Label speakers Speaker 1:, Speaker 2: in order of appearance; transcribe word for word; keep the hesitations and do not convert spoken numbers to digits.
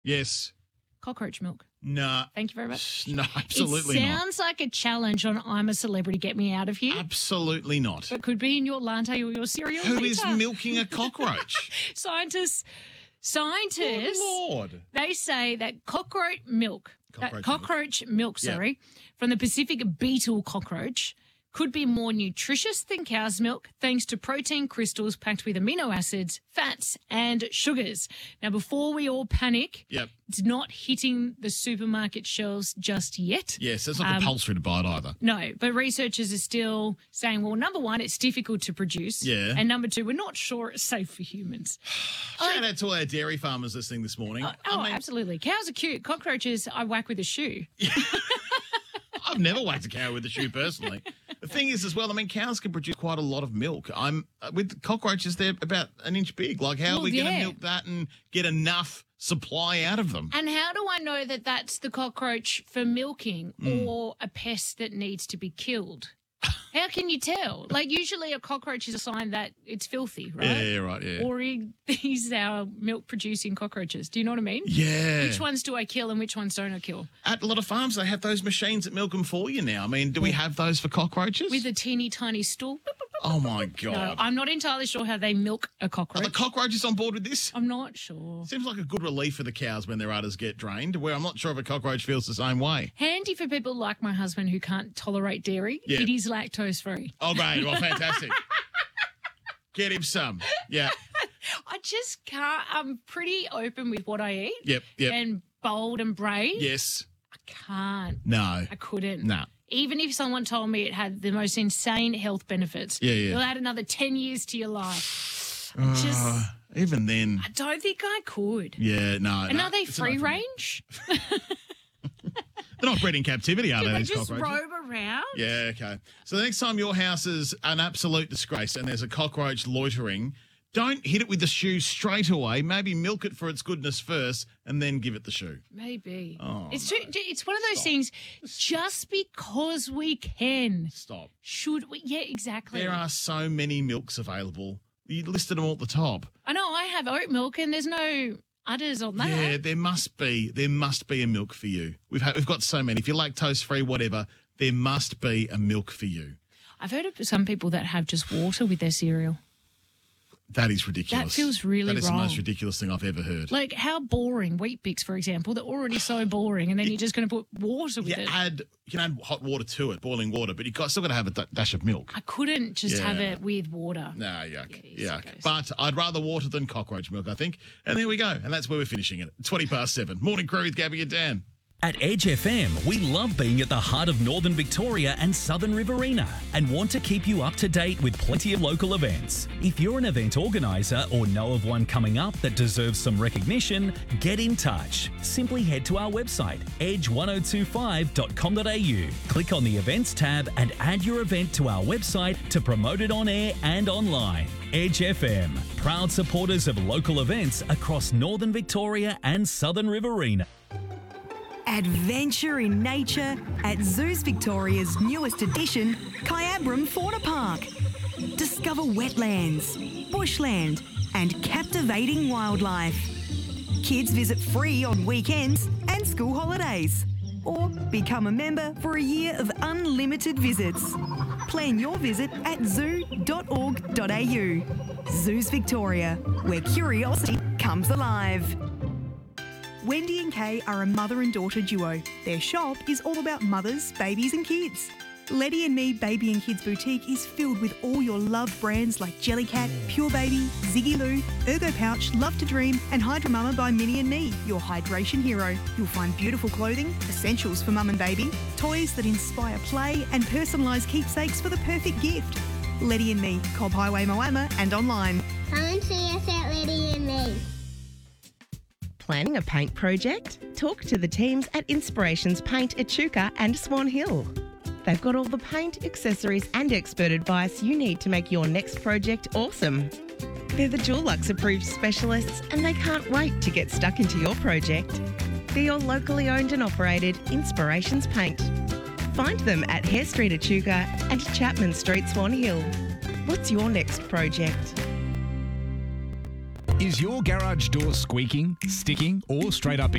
Speaker 1: Yes.
Speaker 2: Cockroach milk.
Speaker 1: No.
Speaker 2: Thank you very much.
Speaker 1: No, absolutely
Speaker 2: It
Speaker 1: not.
Speaker 2: sounds like a challenge on I'm a Celebrity, Get Me Out of Here.
Speaker 1: Absolutely not.
Speaker 2: But could be in your latte or your cereal.
Speaker 1: Who
Speaker 2: later.
Speaker 1: is milking a cockroach?
Speaker 2: Scientists, scientists,
Speaker 1: Good Lord.
Speaker 2: they say that cockroach milk,
Speaker 1: Cockroach
Speaker 2: that cockroach milk,
Speaker 1: Yeah.
Speaker 2: sorry, from the Pacific beetle cockroach could be more nutritious than cow's milk thanks to protein crystals packed with amino acids, fats, and sugars. Now, before we all panic,
Speaker 1: Yep.
Speaker 2: it's not hitting the supermarket shelves just yet.
Speaker 1: Yes, it's not
Speaker 2: Um,
Speaker 1: compulsory to buy it either.
Speaker 2: No, but researchers are still saying, well, number one, it's difficult to produce.
Speaker 1: Yeah.
Speaker 2: And number two, we're not sure it's safe for humans.
Speaker 1: Shout out to all our dairy farmers listening this morning.
Speaker 2: Oh,
Speaker 1: I mean,
Speaker 2: absolutely. Cows are cute. Cockroaches, I whack with a shoe.
Speaker 1: I've never whacked a cow with a shoe personally. The thing is, as well, I mean, cows can produce quite a lot of milk. I'm uh, with cockroaches; they're about an inch big. Like, how
Speaker 2: Well,
Speaker 1: are we going to
Speaker 2: yeah.
Speaker 1: milk that and get enough supply out of them?
Speaker 2: And how do I know that that's the cockroach for milking
Speaker 1: Mm.
Speaker 2: or a pest that needs to be killed? How can you tell? Like, usually a cockroach is a sign that it's filthy, right?
Speaker 1: Yeah, yeah, right, yeah.
Speaker 2: Or he, these are milk-producing cockroaches. Do you know what I mean?
Speaker 1: Yeah.
Speaker 2: Which ones do I kill and which ones don't I kill?
Speaker 1: At a lot of farms, they have those machines that milk them for you now. I mean, do we have those for cockroaches?
Speaker 2: With a teeny tiny stool.
Speaker 1: oh, my
Speaker 2: No,
Speaker 1: God.
Speaker 2: I'm not entirely sure how they milk a
Speaker 1: Are
Speaker 2: cockroach.
Speaker 1: the cockroaches on board with this?
Speaker 2: I'm not sure.
Speaker 1: Seems like a good relief for the cows when their udders get drained, where I'm not sure if a cockroach feels the same way.
Speaker 2: Handy for people like my husband who can't tolerate dairy.
Speaker 1: Yeah.
Speaker 2: It is lactose free.
Speaker 1: Oh, great. Well, fantastic. Get him some. Yeah.
Speaker 2: I just can't. I'm pretty open with what I eat.
Speaker 1: Yep, yep.
Speaker 2: And bold and brave.
Speaker 1: Yes.
Speaker 2: I can't.
Speaker 1: No.
Speaker 2: I couldn't.
Speaker 1: No.
Speaker 2: Even if someone told me it had the most insane health benefits.
Speaker 1: Yeah, yeah.
Speaker 2: It'll add another ten years to your life. I just,
Speaker 1: Uh, even then,
Speaker 2: I don't think I could.
Speaker 1: yeah, no.
Speaker 2: And
Speaker 1: no,
Speaker 2: are they
Speaker 1: it's
Speaker 2: free
Speaker 1: enough for me.
Speaker 2: range?
Speaker 1: They're not bred in captivity, are
Speaker 2: Do
Speaker 1: they,
Speaker 2: they
Speaker 1: these
Speaker 2: just
Speaker 1: cockroaches?
Speaker 2: roam around?
Speaker 1: Yeah, okay. So the next time your house is an absolute disgrace and there's a cockroach loitering, don't hit it with the shoe straight away. Maybe milk it for its goodness first and then give it the shoe.
Speaker 2: Maybe.
Speaker 1: Oh,
Speaker 2: it's too, it's one of those
Speaker 1: Stop.
Speaker 2: things, just because we can,
Speaker 1: Stop.
Speaker 2: should we? Yeah, exactly.
Speaker 1: There are so many milks available. You listed them all at the top.
Speaker 2: I know I have oat milk and there's no udders on that.
Speaker 1: Yeah, there must be. There must be a milk for you. We've had, we've got so many. If you're lactose free, whatever, there must be a milk for you.
Speaker 2: I've heard of some people that have just water with their cereal.
Speaker 1: That is ridiculous.
Speaker 2: That feels really
Speaker 1: That is
Speaker 2: wrong.
Speaker 1: the most ridiculous thing I've ever heard.
Speaker 2: Like, how boring, Wheat Bix, for example, they're already so boring, and then you're just going to put water with
Speaker 1: You
Speaker 2: it.
Speaker 1: add, you can add hot water to it, boiling water, but you've got, still got to have a d- dash of milk.
Speaker 2: I couldn't just
Speaker 1: Yeah.
Speaker 2: have it with water.
Speaker 1: No, yuck.
Speaker 2: Yeah,
Speaker 1: yuck.
Speaker 2: sickos.
Speaker 1: But I'd rather water than cockroach milk, I think. And there we go. And that's where we're finishing it. twenty past seven. Morning crew with Gabby and Dan.
Speaker 3: At Edge F M, we love being at the heart of Northern Victoria and Southern Riverina and want to keep you up to date with plenty of local events. If you're an event organiser or know of one coming up that deserves some recognition, get in touch. Simply head to our website, edge ten twenty-five dot com dot a u. Click on the Events tab and add your event to our website to promote it on air and online. Edge F M, proud supporters of local events across Northern Victoria and Southern Riverina.
Speaker 4: Adventure in nature at Zoos Victoria's newest addition, Kyabram Fauna Park. Discover wetlands, bushland, and captivating wildlife. Kids visit free on weekends and school holidays. Or become a member for a year of unlimited visits. Plan your visit at zoo dot org dot a u. Zoos Victoria, where curiosity comes alive. Wendy and Kay are a mother and daughter duo. Their shop is all about mothers, babies and kids. Letty and Me Baby and Kids Boutique is filled with all your loved brands like Jellycat, Pure Baby, Ziggy Loo, Ergo Pouch, Love to Dream and Hydra Mama by Minnie and Me, your hydration hero. You'll find beautiful clothing, essentials for mum and baby, toys that inspire play and personalised keepsakes for the perfect gift. Letty and Me, Cobb Highway, Moama and online.
Speaker 5: Come and see us at Letty and Me.
Speaker 6: Planning a paint project? Talk to the teams at Inspirations Paint Echuca and Swan Hill. They've got all the paint, accessories and expert advice you need to make your next project awesome. They're the Dulux approved specialists and they can't wait to get stuck into your project. They're your locally owned and operated Inspirations Paint. Find them at Hare Street Echuca and Chapman Street Swan Hill. What's your next project?
Speaker 7: Is your garage door squeaking, sticking, or straight up